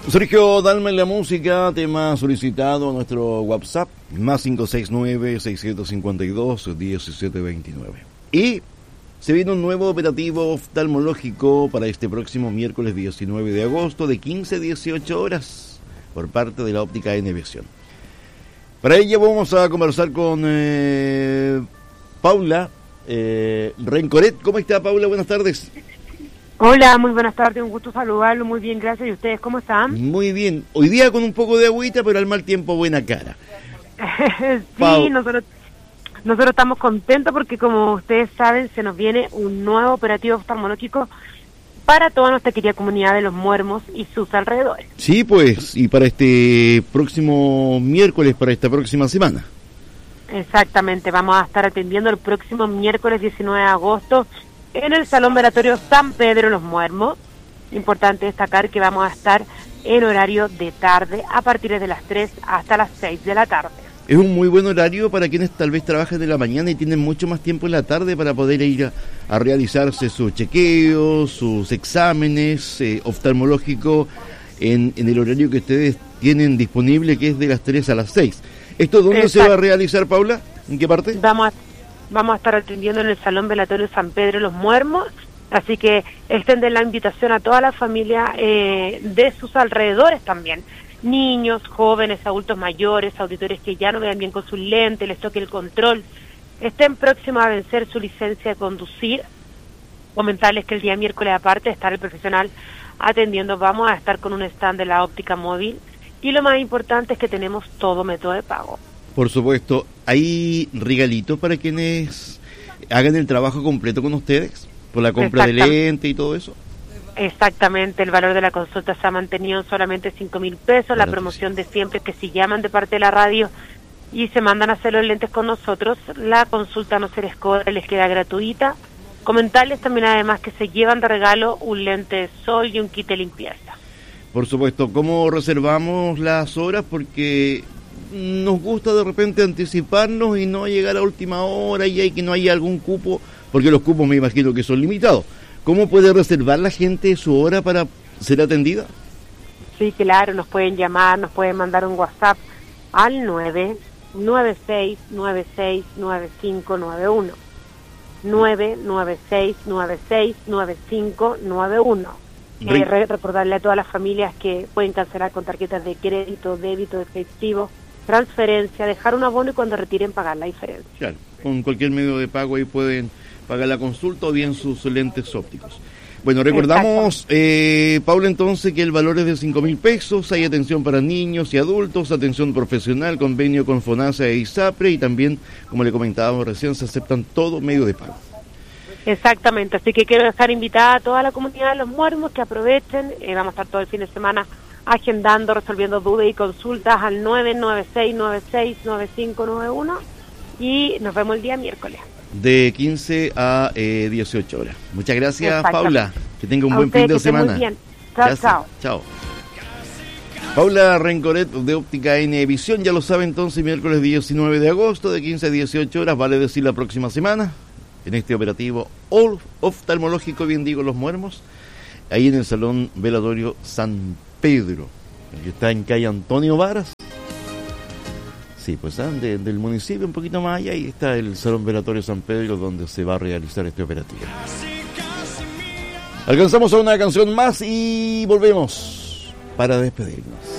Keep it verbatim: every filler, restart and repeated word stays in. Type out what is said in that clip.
Sergio Dalma en la música, tema solicitado a nuestro WhatsApp, más cinco seis nueve, seiscientos cincuenta y dos, diecisiete veintinueve. Y se viene un nuevo operativo oftalmológico para este próximo miércoles diecinueve de agosto de quince a dieciocho horas por parte de la óptica N Visión. Para ello vamos a conversar con eh, Paula eh, Rencoret. ¿Cómo está, Paula? Buenas tardes. Hola, muy buenas tardes, un gusto saludarlo, muy bien, gracias. ¿Y ustedes cómo están? Muy bien, hoy día con un poco de agüita, pero al mal tiempo buena cara. Sí, Pau. nosotros nosotros estamos contentos porque, como ustedes saben, se nos viene un nuevo operativo oftalmológico para toda nuestra querida comunidad de Los Muermos y sus alrededores. Sí, pues, y para este próximo miércoles, para esta próxima semana. Exactamente, vamos a estar atendiendo el próximo miércoles diecinueve de agosto en el Salón Velatorio San Pedro Los Muermos. Importante destacar que vamos a estar en horario de tarde a partir de las tres hasta las seis de la tarde. Es un muy buen horario para quienes tal vez trabajan en la mañana y tienen mucho más tiempo en la tarde para poder ir a, a realizarse sus chequeos, sus exámenes eh, oftalmológicos en, en el horario que ustedes tienen disponible, que es de las tres a las seis. ¿Esto dónde Exacto. se va a realizar, Paula? ¿En qué parte? Vamos a Vamos a estar atendiendo en el Salón Velatorio San Pedro Los Muermos, así que extenden la invitación a toda la familia eh, de sus alrededores también. Niños, jóvenes, adultos mayores, auditores que ya no vean bien con sus lentes, les toque el control, estén próximos a vencer su licencia de conducir. Comentarles que el día miércoles, aparte de estar el profesional atendiendo, vamos a estar con un stand de la óptica móvil y lo más importante es que tenemos todo método de pago. Por supuesto, ¿hay regalitos para quienes hagan el trabajo completo con ustedes? ¿Por la compra de lente y todo eso? Exactamente, el valor de la consulta se ha mantenido en solamente cinco mil pesos. Claro, la promoción sí. de siempre es que si llaman de parte de la radio y se mandan a hacer los lentes con nosotros, la consulta no se les cobra, les queda gratuita. Comentarles también además que se llevan de regalo un lente de sol y un kit de limpieza. Por supuesto, ¿cómo reservamos las horas? Porque nos gusta de repente anticiparnos y no llegar a última hora y hay que no haya algún cupo, porque los cupos me imagino que son limitados. ¿Cómo puede reservar la gente su hora para ser atendida? Sí, claro, nos pueden llamar, nos pueden mandar un WhatsApp al nueve nueve seis nueve seis nueve cinco nueve uno nueve nueve seis nueve seis nueve cinco nueve uno. Eh, recordarle a todas las familias que pueden cancelar con tarjetas de crédito, débito, efectivo, transferencia, dejar un abono y cuando retiren pagar la diferencia. Claro, con cualquier medio de pago ahí pueden pagar la consulta o bien sus lentes ópticos. Bueno, recordamos, eh, Paula, entonces que el valor es de cinco mil pesos, hay atención para niños y adultos, atención profesional, convenio con FONASA e ISAPRE y también, como le comentábamos recién, se aceptan todo medio de pago. Exactamente, así que quiero dejar invitada a toda la comunidad de Los Muermos que aprovechen, eh, vamos a estar todo el fin de semana agendando, resolviendo dudas y consultas al nueve nueve seis nueve seis nueve cinco nueve uno y nos vemos el día miércoles. De quince a dieciocho horas. Muchas gracias, Paula. Que tenga un a buen fin de semana. Muy bien. Chao, gracias. chao. Chao. Paula Rencoret de Óptica N Visión, ya lo sabe entonces, miércoles diecinueve de agosto de quince a dieciocho horas, vale decir la próxima semana, en este operativo oftalmológico, bien digo, Los Muermos, ahí en el Salón Velatorio San Pedro, que está en calle Antonio Varas. Sí, pues de, del municipio un poquito más allá, ahí está el Salón Velatorio San Pedro donde se va a realizar este operativo. Alcanzamos a una canción más y volvemos para despedirnos.